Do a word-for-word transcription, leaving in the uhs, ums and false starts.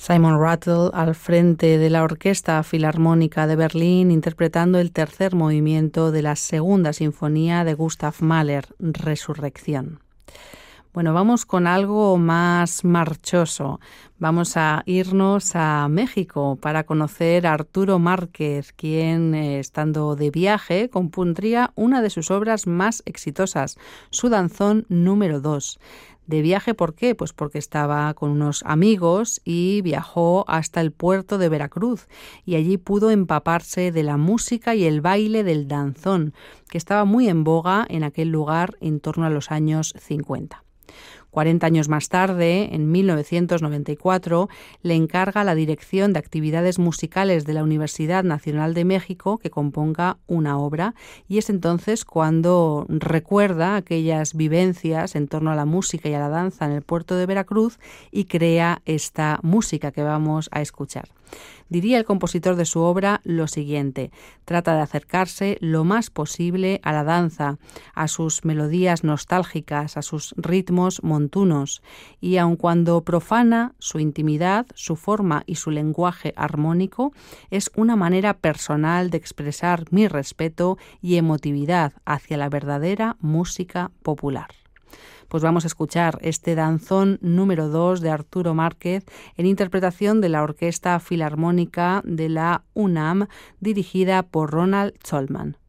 Simon Rattle al frente de la Orquesta Filarmónica de Berlín interpretando el tercer movimiento de la Segunda Sinfonía de Gustav Mahler, Resurrección. Bueno, vamos con algo más marchoso. Vamos a irnos a México para conocer a Arturo Márquez, quien, eh, estando de viaje, compondría una de sus obras más exitosas, su danzón número dos. De viaje, ¿por qué? Pues porque estaba con unos amigos y viajó hasta el puerto de Veracruz y allí pudo empaparse de la música y el baile del danzón, que estaba muy en boga en aquel lugar en torno a los años cincuenta. Cuarenta años más tarde, en mil novecientos noventa y cuatro, le encarga la dirección de actividades musicales de la Universidad Nacional de México que componga una obra, y es entonces cuando recuerda aquellas vivencias en torno a la música y a la danza en el puerto de Veracruz y crea esta música que vamos a escuchar. Diría el compositor de su obra lo siguiente: trata de acercarse lo más posible a la danza, a sus melodías nostálgicas, a sus ritmos montunos, y aun cuando profana su intimidad, su forma y su lenguaje armónico, es una manera personal de expresar mi respeto y emotividad hacia la verdadera música popular. Pues vamos a escuchar este danzón número dos de Arturo Márquez en interpretación de la Orquesta Filarmónica de la UNAM, dirigida por Ronald Zollman.